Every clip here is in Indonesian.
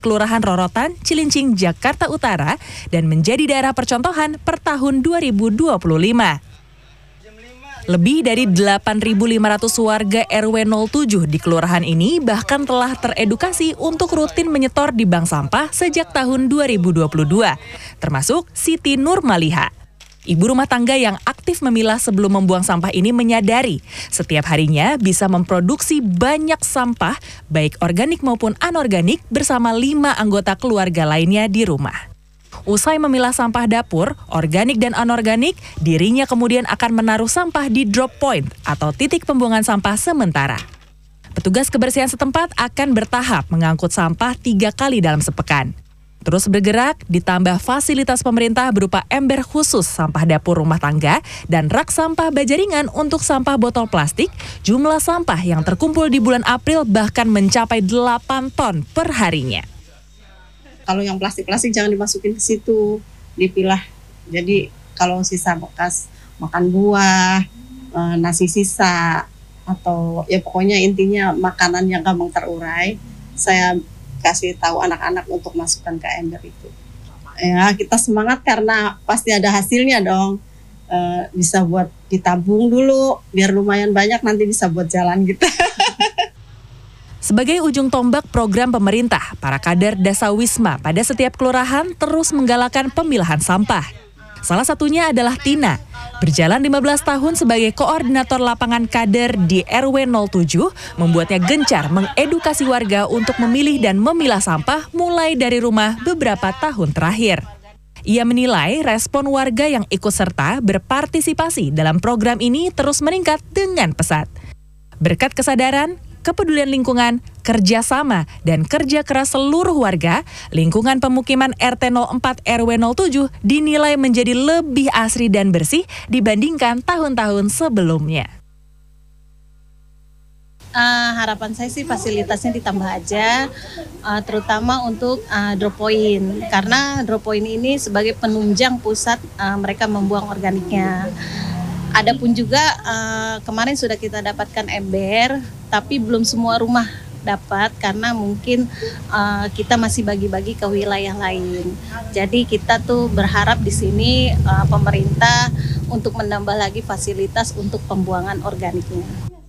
Kelurahan Rorotan, Cilincing, Jakarta Utara, dan menjadi daerah percontohan per tahun 2025. Lebih dari 8.500 warga RW 07 di kelurahan ini bahkan telah teredukasi untuk rutin menyetor di bank sampah sejak tahun 2022, termasuk Siti Nurmaliha. Ibu rumah tangga yang aktif memilah sebelum membuang sampah ini menyadari setiap harinya bisa memproduksi banyak sampah, baik organik maupun anorganik, bersama 5 anggota keluarga lainnya di rumah. Usai memilah sampah dapur, organik dan anorganik, dirinya kemudian akan menaruh sampah di drop point atau titik pembuangan sampah sementara. Petugas kebersihan setempat akan bertahap mengangkut sampah 3 kali dalam sepekan. Terus bergerak, ditambah fasilitas pemerintah berupa ember khusus sampah dapur rumah tangga dan rak sampah baja ringan untuk sampah botol plastik, jumlah sampah yang terkumpul di bulan April bahkan mencapai 8 ton per harinya. Kalau yang plastik-plastik jangan dimasukin ke situ, dipilah. Jadi kalau sisa bekas makan buah, nasi sisa, atau ya pokoknya intinya makanan yang gampang terurai, saya kasih tahu anak-anak untuk masukkan ke ember itu. Ya, kita semangat karena pasti ada hasilnya dong. Bisa buat ditabung dulu, biar lumayan banyak nanti bisa buat jalan gitu. Sebagai ujung tombak program pemerintah, para kader Dasawisma pada setiap kelurahan terus menggalakkan pemilahan sampah. Salah satunya adalah Tina, berjalan 15 tahun sebagai koordinator lapangan kader di RW 07, membuatnya gencar mengedukasi warga untuk memilih dan memilah sampah mulai dari rumah beberapa tahun terakhir. Ia menilai respon warga yang ikut serta berpartisipasi dalam program ini terus meningkat dengan pesat. Berkat kesadaran, kepedulian lingkungan, kerjasama, dan kerja keras seluruh warga, lingkungan pemukiman RT 04 RW 07 dinilai menjadi lebih asri dan bersih dibandingkan tahun-tahun sebelumnya. Harapan saya sih fasilitasnya ditambah aja, terutama untuk drop point, karena drop point ini sebagai penunjang pusat mereka membuang organiknya. Adapun juga kemarin sudah kita dapatkan ember, tapi belum semua rumah dapat karena mungkin kita masih bagi-bagi ke wilayah lain. Jadi kita tuh berharap di sini pemerintah untuk menambah lagi fasilitas untuk pembuangan organiknya.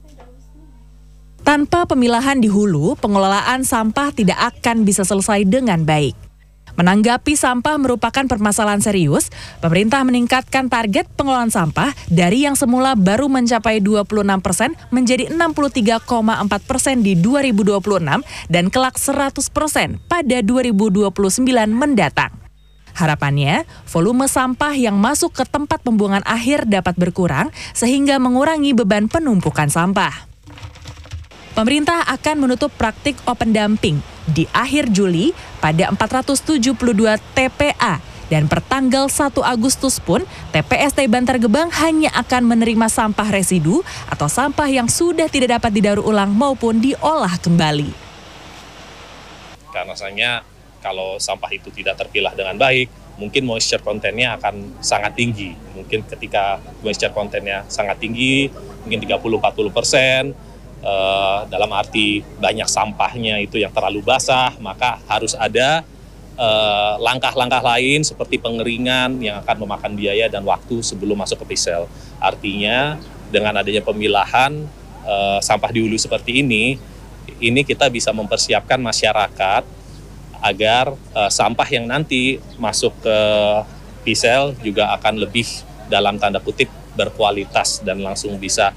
Tanpa pemilahan di hulu, pengelolaan sampah tidak akan bisa selesai dengan baik. Menanggapi sampah merupakan permasalahan serius, pemerintah meningkatkan target pengelolaan sampah dari yang semula baru mencapai 26% menjadi 63,4% di 2026 dan kelak 100% pada 2029 mendatang. Harapannya, volume sampah yang masuk ke tempat pembuangan akhir dapat berkurang sehingga mengurangi beban penumpukan sampah. Pemerintah akan menutup praktik open dumping di akhir Juli pada 472 TPA dan pertanggal 1 Agustus pun TPST Bantar Gebang hanya akan menerima sampah residu atau sampah yang sudah tidak dapat didaur ulang maupun diolah kembali. Karena rasanya kalau sampah itu tidak terpilah dengan baik, mungkin moisture kontennya akan sangat tinggi. Mungkin ketika moisture kontennya sangat tinggi, mungkin 30-40%, dalam arti banyak sampahnya itu yang terlalu basah, maka harus ada langkah-langkah lain seperti pengeringan yang akan memakan biaya dan waktu sebelum masuk ke pisel. Artinya dengan adanya pemilahan sampah di hulu seperti ini kita bisa mempersiapkan masyarakat agar sampah yang nanti masuk ke pisel juga akan lebih dalam tanda kutip berkualitas dan langsung bisa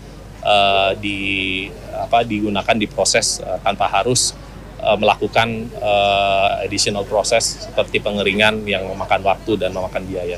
digunakan di proses tanpa harus melakukan additional proses seperti pengeringan yang memakan waktu dan memakan biaya.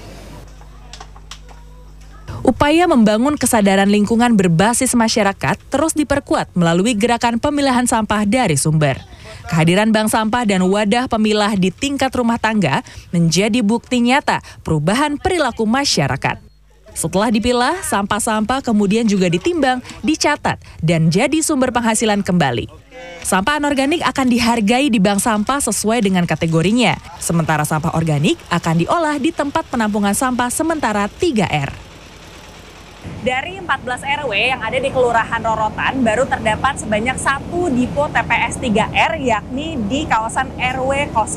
Upaya membangun kesadaran lingkungan berbasis masyarakat terus diperkuat melalui gerakan pemilahan sampah dari sumber. Kehadiran bank sampah dan wadah pemilah di tingkat rumah tangga menjadi bukti nyata perubahan perilaku masyarakat. Setelah dipilah, sampah-sampah kemudian juga ditimbang, dicatat, dan jadi sumber penghasilan kembali. Sampah anorganik akan dihargai di bank sampah sesuai dengan kategorinya, sementara sampah organik akan diolah di tempat penampungan sampah sementara 3R. Dari 14 RW yang ada di Kelurahan Rorotan, baru terdapat sebanyak 1 dipo TPS 3R, yakni di kawasan RW 0.